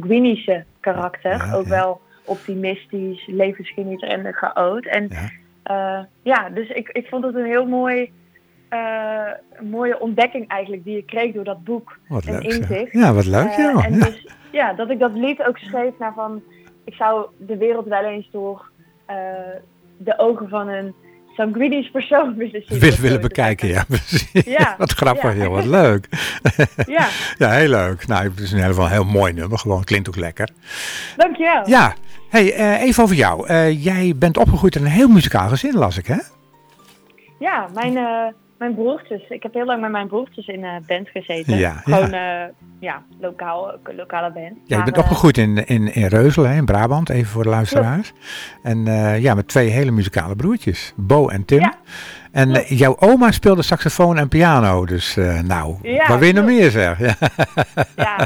sanguinische karakter. Ja, ook wel optimistisch, levensgenieter en de chaot. En dus ik vond het een heel mooie ontdekking eigenlijk die ik kreeg door dat boek. Wat en leuk, inzicht. Ja, wat leuk, En dus dat ik dat lied ook schreef naar van, ik zou de wereld wel eens door de ogen van een sanguinisch persoon willen zien. Willen bekijken, ja, precies. Ja, wat grappig, joh, wat leuk. Ja. Ja, heel leuk. Nou, het is in ieder geval een heel mooi nummer, gewoon klinkt ook lekker. Dankjewel. Ja, hey, even over jou. Jij bent opgegroeid in een heel muzikaal gezin, las ik, hè? Ja, mijn broertjes. Ik heb heel lang met mijn broertjes in band gezeten. Ja, gewoon lokale band. Ja, je bent opgegroeid in Reuzel, hè, in Brabant, even voor de luisteraars. En met 2 hele muzikale broertjes, Bo en Tim. Ja. En jouw oma speelde saxofoon en piano, dus wat wil je nog meer, zeg? Ja.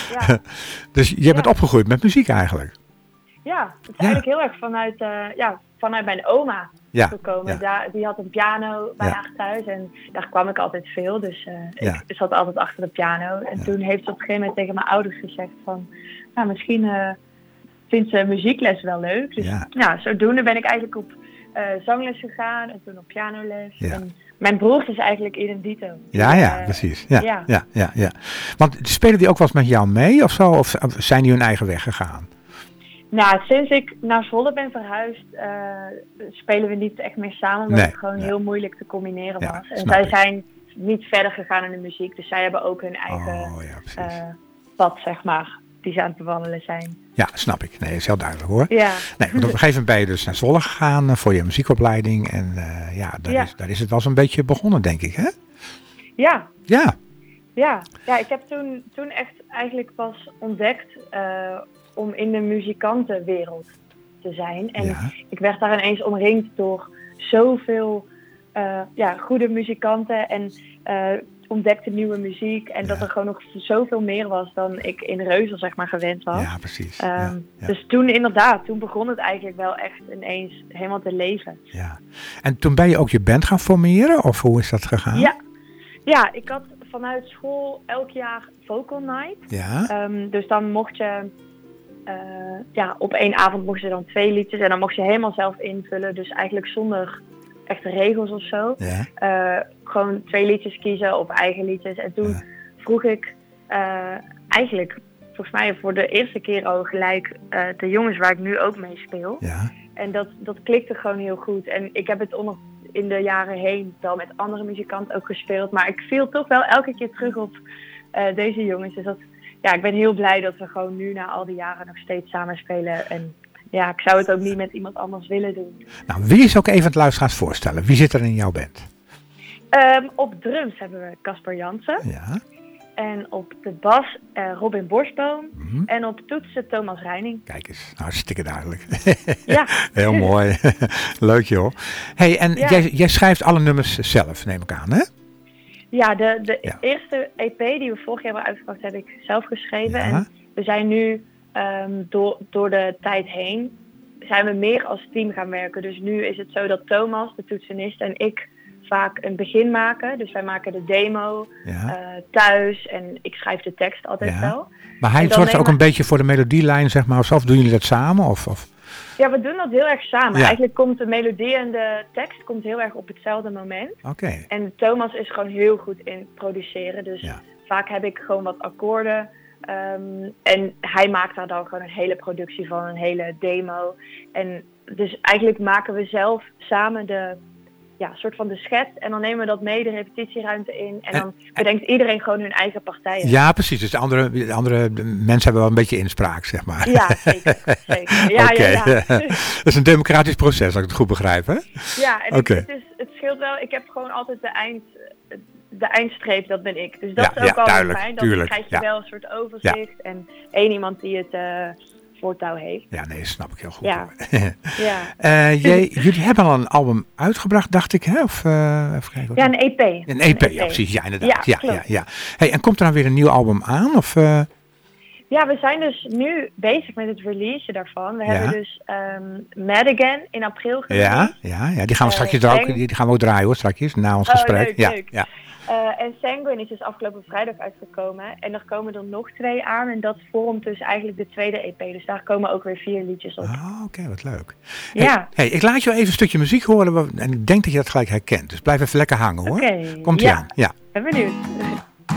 Dus je bent opgegroeid met muziek eigenlijk? Ja, het is eigenlijk heel erg vanuit mijn oma gekomen. Ja. Die had een piano bij haar thuis en daar kwam ik altijd veel. Dus ik zat altijd achter de piano. En toen heeft ze op een gegeven moment tegen mijn ouders gezegd van, misschien vindt ze muziekles wel leuk. Dus zodoende ben ik eigenlijk op zangles gegaan en toen op pianoles. Ja. En mijn broers is eigenlijk idem dito. Precies. Ja. Want spelen die ook wel eens met jou mee of zo? Of zijn die hun eigen weg gegaan? Nou, sinds ik naar Zwolle ben verhuisd, spelen we niet echt meer samen, omdat het gewoon heel moeilijk te combineren was. En zij zijn niet verder gegaan in de muziek, dus zij hebben ook hun eigen pad, zeg maar, die ze aan het bewandelen zijn. Ja, snap ik. Nee, is heel duidelijk hoor. Ja. Nee, want op een gegeven moment ben je dus naar Zwolle gegaan voor je muziekopleiding en daar is het wel zo'n beetje begonnen, denk ik, hè? Ja. Ja. Ja, ik heb toen echt eigenlijk pas ontdekt om in de muzikantenwereld te zijn. En ik werd daar ineens omringd door zoveel goede muzikanten en ontdekte nieuwe muziek. En dat er gewoon nog zoveel meer was dan ik in Reuzel, zeg maar, gewend was. Ja, precies. Dus toen begon het eigenlijk wel echt ineens helemaal te leven. Ja. En toen ben je ook je band gaan formeren? Of hoe is dat gegaan? Ja, ik had vanuit school elk jaar Vocal Night. Ja. Dus dan mocht je op 1 avond mocht je dan 2 liedjes en dan mocht je helemaal zelf invullen. Dus eigenlijk zonder echte regels of zo. Ja. Gewoon 2 liedjes kiezen of eigen liedjes. En toen vroeg ik eigenlijk volgens mij voor de eerste keer al gelijk de jongens waar ik nu ook mee speel. Ja. En dat klikte gewoon heel goed. En ik heb het in de jaren heen wel met andere muzikanten ook gespeeld. Maar ik viel toch wel elke keer terug op deze jongens. Dus ik ben heel blij dat we gewoon nu na al die jaren nog steeds samen spelen. En ja, ik zou het ook niet met iemand anders willen doen. Nou, wie is ook even het luisteraars voorstellen? Wie zit er in jouw band? Op drums hebben we Casper Jansen. Ja. En op de bas Robin Borstboom. En op toetsen Thomas Reining. Kijk eens, hartstikke duidelijk. Ja. Heel mooi. Leuk joh. Hey, en jij schrijft alle nummers zelf, neem ik aan, hè? Ja, de eerste EP die we vorig jaar hebben uitgebracht heb ik zelf geschreven. Ja. En we zijn nu door de tijd heen zijn we meer als team gaan werken. Dus nu is het zo dat Thomas, de toetsenist, en ik vaak een begin maken. Dus wij maken de demo thuis en ik schrijf de tekst altijd wel. Maar hij zorgt ook een beetje voor de melodielijn, zeg maar, of doen jullie dat samen? Of? Ja, we doen dat heel erg samen. Ja. Eigenlijk komt de melodie en de tekst heel erg op hetzelfde moment. Okay. En Thomas is gewoon heel goed in produceren. Dus vaak heb ik gewoon wat akkoorden. En hij maakt daar dan gewoon een hele productie van, een hele demo. En dus eigenlijk maken we zelf samen soort van de schets. En dan nemen we dat mee, de repetitieruimte in. En dan bedenkt iedereen gewoon hun eigen partijen. Ja, precies. Dus de andere mensen hebben wel een beetje inspraak, zeg maar. Ja, zeker. Ja, ja. Dat is een democratisch proces, als ik het goed begrijp, hè? Ja, en het scheelt wel. Ik heb gewoon altijd de eindstreep, dat ben ik. Dus dat is ook al fijn. Dan krijg je wel een soort overzicht. Ja. En één iemand die het voortouw heeft. Ja, nee, snap ik heel goed. Jullie hebben al een album uitgebracht, dacht ik, hè? Of, even kijken, een EP. Een EP, ja, precies. Ja, inderdaad. Ja. Hey, en komt er dan weer een nieuw album aan? Of, Ja, we zijn dus nu bezig met het release daarvan. We hebben dus Mad Again in april gedaan. Ja, die gaan we straks die gaan we ook draaien hoor, straks, na ons gesprek. Leuk. Ja. En Sanguine is dus afgelopen vrijdag uitgekomen. En er komen er nog 2 aan. En dat vormt dus eigenlijk de tweede EP. Dus daar komen ook weer 4 liedjes op. Oké, wat leuk. Ja. Hey, ik laat je even een stukje muziek horen. En ik denk dat je dat gelijk herkent. Dus blijf even lekker hangen hoor. Oké. Komt ie aan. Ja. Ben benieuwd.